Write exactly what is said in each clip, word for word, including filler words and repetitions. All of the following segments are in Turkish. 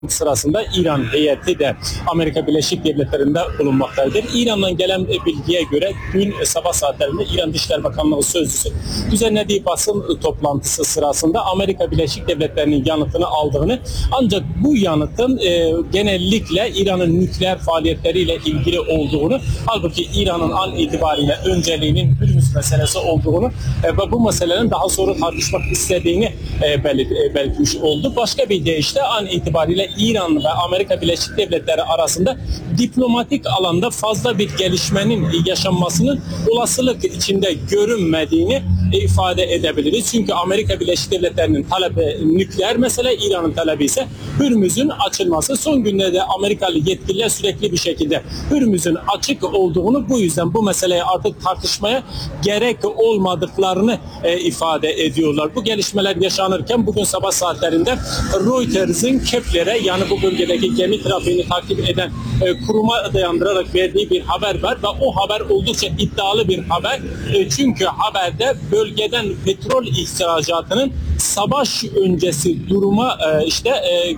sırasında İran heyeti de Amerika Birleşik Devletleri'nde bulunmaktadır. İran'dan gelen bilgiye göre dün sabah saatlerinde İran Dışişleri Bakanlığı sözcüsü düzenlediği basın toplantısı sırasında Amerika Birleşik Devletleri'nin yanıtını aldığını, ancak bu yanıtın e, genellikle İran'ın nükleer faaliyetleriyle ilgili olduğunu, halbuki İran'ın an itibariyle önceliğinin Hürmüz meselesi olduğunu e, ve bu meselenin daha sonra tartışmak istediğini e, belirt, e, belirtmiş oldu. Başka bir deyişle an itibariyle İran ve Amerika Birleşik Devletleri arasında diplomatik alanda fazla bir gelişmenin yaşanmasının olasılık içinde görünmediğini ifade edebiliriz. Çünkü Amerika Birleşik Devletleri'nin talebi nükleer mesele, İran'ın talebi ise Hürmüz'ün açılması. Son günlerde Amerikalı yetkililer sürekli bir şekilde Hürmüz'ün açık olduğunu, bu yüzden bu meseleyi artık tartışmaya gerek olmadıklarını e, ifade ediyorlar. Bu gelişmeler yaşanırken bugün sabah saatlerinde Reuters'ın Kepler'e, yani bu bölgedeki gemi trafiğini takip eden e, kuruma dayandırarak verdiği bir haber var ve o haber oldukça iddialı bir haber. E, çünkü haberde bölgeden petrol ihracatının savaş öncesi duruma e, işte e,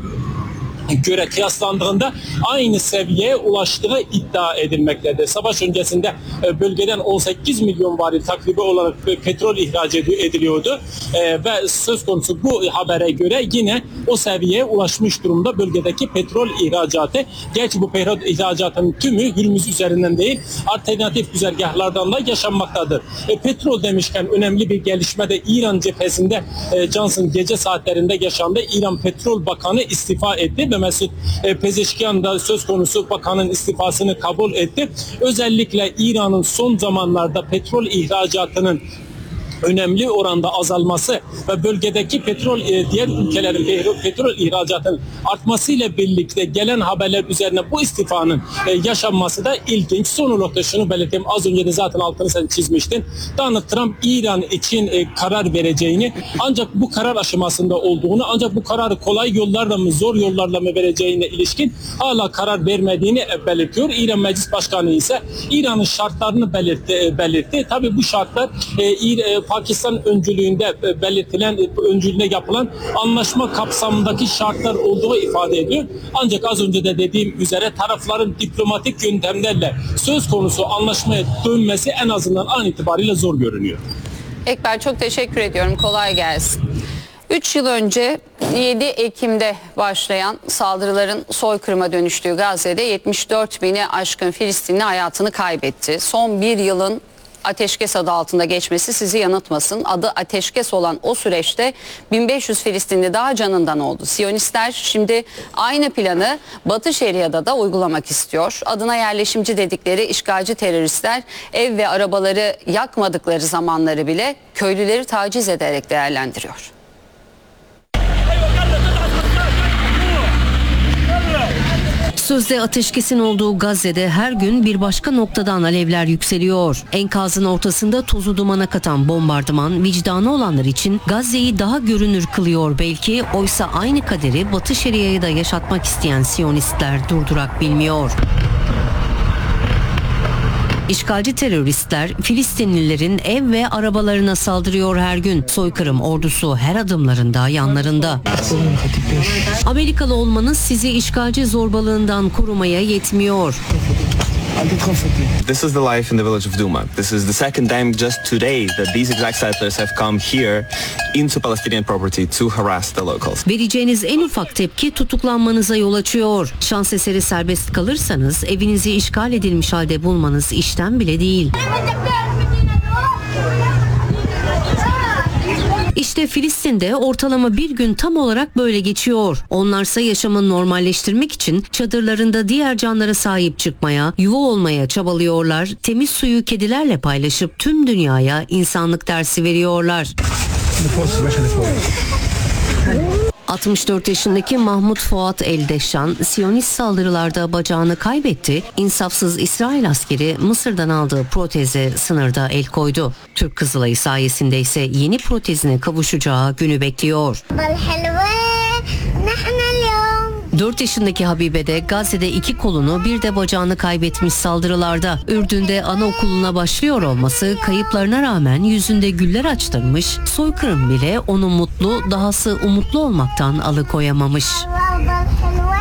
göre kıyaslandığında aynı seviyeye ulaştığı iddia edilmektedir. Savaş öncesinde bölgeden on sekiz milyon varil takribi olarak petrol ihraç ediliyordu ve söz konusu bu habere göre yine o seviyeye ulaşmış durumda bölgedeki petrol ihracatı. Gerçi bu petrol ihracatının tümü Hürmüz üzerinden değil, alternatif güzergahlardan da yaşanmaktadır. E, petrol demişken önemli bir gelişme de İran cephesinde e, Johnson gece saatlerinde yaşandı. İran Petrol Bakanı istifa etti. Mesut Pezeşkian da söz konusu bakanın istifasını kabul etti. Özellikle İran'ın son zamanlarda petrol ihracatının önemli oranda azalması ve bölgedeki petrol diğer ülkelerin petrol ihracatının artmasıyla birlikte gelen haberler üzerine bu istifanın yaşanması da ilginç. Son olarak şunu belirteyim. Az önce de zaten altını sen çizmiştin. Donald Trump İran için karar vereceğini, ancak bu karar aşamasında olduğunu, ancak bu kararı kolay yollarla mı zor yollarla mı vereceğine ilişkin hala karar vermediğini belirtiyor. İran Meclis Başkanı ise İran'ın şartlarını belirtti. belirtti. Tabii bu şartlar İran Pakistan öncülüğünde belirtilen, öncülüğünde yapılan anlaşma kapsamındaki şartlar olduğu ifade ediyor. Ancak az önce de dediğim üzere tarafların diplomatik yöntemlerle söz konusu anlaşmaya dönmesi en azından an itibariyle zor görünüyor. Ekber, çok teşekkür ediyorum. Kolay gelsin. üç yıl önce yedi Ekim'de başlayan saldırıların soykırıma dönüştüğü Gazze'de yetmiş dört bini aşkın Filistinli hayatını kaybetti. Son bir yılın ateşkes adı altında geçmesi sizi yanıltmasın. Adı ateşkes olan o süreçte bin beş yüz Filistinli daha canından oldu. Siyonistler şimdi aynı planı Batı Şeria'da da uygulamak istiyor. Adına yerleşimci dedikleri işgalci teröristler ev ve arabaları yakmadıkları zamanları bile köylüleri taciz ederek değerlendiriyor. Sözde ateşkesin olduğu Gazze'de her gün bir başka noktadan alevler yükseliyor. Enkazın ortasında tozu dumana katan bombardıman vicdanı olanlar için Gazze'yi daha görünür kılıyor belki. Oysa aynı kaderi Batı Şeria'yı da yaşatmak isteyen Siyonistler durdurak bilmiyor. İşgalci teröristler Filistinlilerin ev ve arabalarına saldırıyor her gün. Soykırım ordusu her adımlarında yanlarında. Amerikalı olmanız sizi işgalci zorbalığından korumaya yetmiyor. This is the life in the village of Duma. This is the second time just today that these exact settlers have come here into Palestinian property to harass the locals. Vereceğiniz en ufak tepki tutuklanmanıza yol açıyor. Şans eseri serbest kalırsanız evinizi işgal edilmiş halde bulmanız işten bile değil. İşte Filistin'de ortalama bir gün tam olarak böyle geçiyor. Onlarsa yaşamını normalleştirmek için çadırlarında diğer canlara sahip çıkmaya, yuva olmaya çabalıyorlar. Temiz suyu kedilerle paylaşıp tüm dünyaya insanlık dersi veriyorlar. altmış dört yaşındaki Mahmut Fuat Eldeşan, Siyonist saldırılarda bacağını kaybetti. İnsafsız İsrail askeri Mısır'dan aldığı proteze sınırda el koydu. Türk Kızılayı sayesinde ise yeni protezine kavuşacağı günü bekliyor. dört yaşındaki Habibe de Gazze'de iki kolunu bir de bacağını kaybetmiş saldırılarda. Ürdün'de anaokuluna başlıyor olması kayıplarına rağmen yüzünde güller açtırmış, soykırım bile onu mutlu, dahası umutlu olmaktan alıkoyamamış.